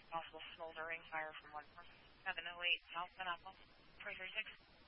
Possible smoldering fire from 14708 South Pineapple. 336.